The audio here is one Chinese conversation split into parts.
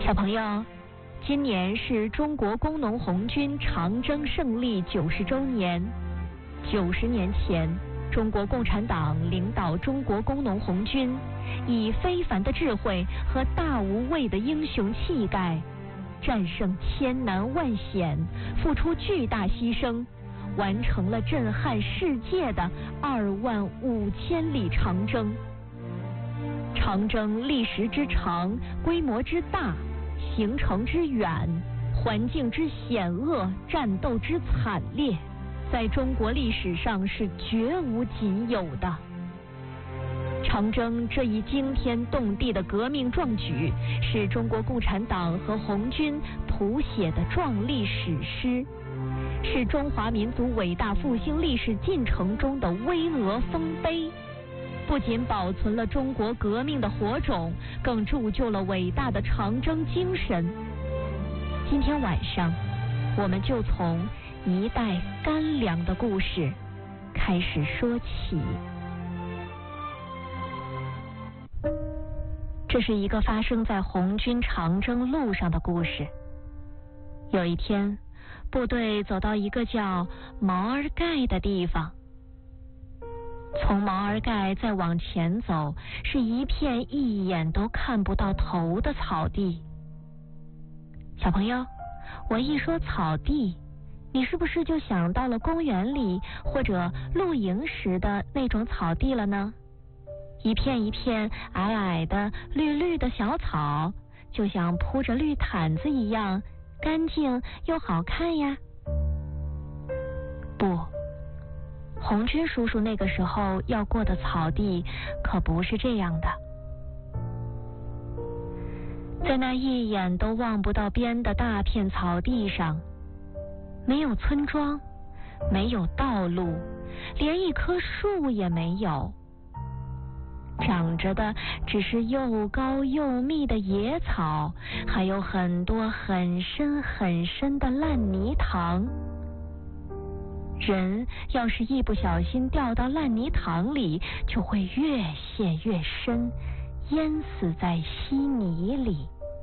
小朋友，今年是中国工农红军长征胜利90周年。90年前，中国共产党领导中国工农红军，以非凡的智慧和大无畏的英雄气概，战胜千难万险，付出巨大牺牲，完成了震撼世界的25000里长征。长征历时之长，规模之大，行程之远，环境之险恶，战斗之惨烈，在中国历史上是绝无仅有的。长征这一惊天动地的革命壮举，是中国共产党和红军谱写的壮丽史诗，是中华民族伟大复兴历史进程中的巍峨丰碑。不仅保存了中国革命的火种，更铸就了伟大的长征精神。今天晚上，我们就从一袋干粮的故事开始说起。这是一个发生在红军长征路上的故事。有一天，部队走到一个叫毛儿盖的地方。从毛儿盖再往前走，是一片一眼都看不到头的草地。小朋友，我一说草地，你是不是就想到了公园里或者露营时的那种草地了呢？一片一片矮矮的绿绿的小草，就像铺着绿毯子一样，干净又好看呀。不，红军叔叔那个时候要过的草地可不是这样的。在那一眼都望不到边的大片草地上，没有村庄，没有道路，连一棵树也没有，长着的只是又高又密的野草，还有很多很深很深的烂泥塘。人要是一不小心掉到烂泥塘里，就会越陷越深，淹死在稀泥里。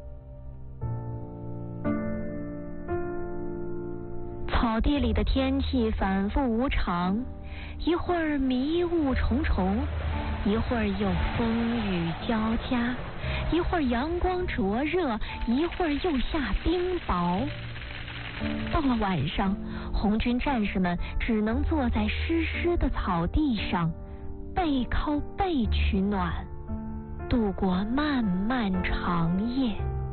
草地里的天气反复无常，一会儿迷雾重重，一会儿又风雨交加，一会儿阳光灼热，一会儿又下冰雹。到了晚上，红军战士们只能坐在湿湿的草地上，背靠背取暖，度过漫漫长夜。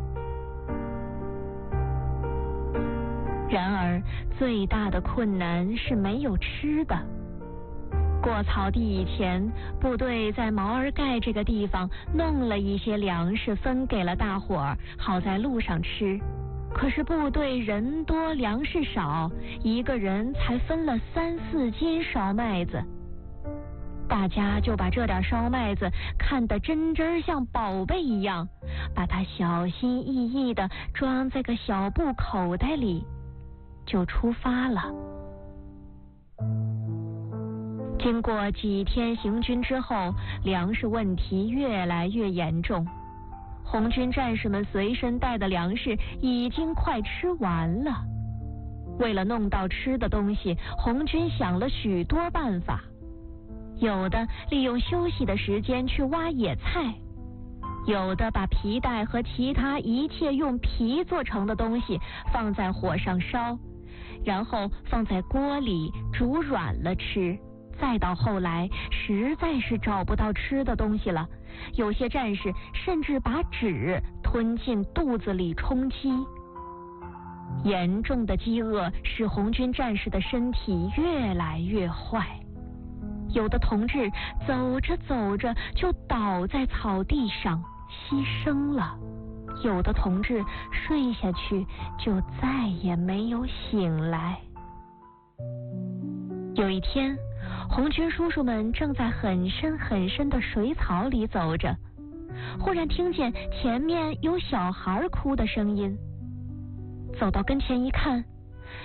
然而，最大的困难是没有吃的。过草地以前，部队在毛儿盖这个地方弄了一些粮食分给了大伙儿，好在路上吃。可是部队人多粮食少，一个人才分了3、4斤烧麦子。大家就把这点烧麦子看得真像宝贝一样，把它小心翼翼地装在个小布口袋里，就出发了。经过几天行军之后，粮食问题越来越严重。红军战士们随身带的粮食已经快吃完了。为了弄到吃的东西，红军想了许多办法。有的利用休息的时间去挖野菜，有的把皮带和其他一切用皮做成的东西放在火上烧，然后放在锅里煮软了吃。再到后来，实在是找不到吃的东西了，有些战士甚至把纸吞进肚子里充饥。严重的饥饿使红军战士的身体越来越坏，有的同志走着走着就倒在草地上牺牲了，有的同志睡下去就再也没有醒来。有一天，红军叔叔们正在很深很深的水草里走着，忽然听见前面有小孩哭的声音。走到跟前一看，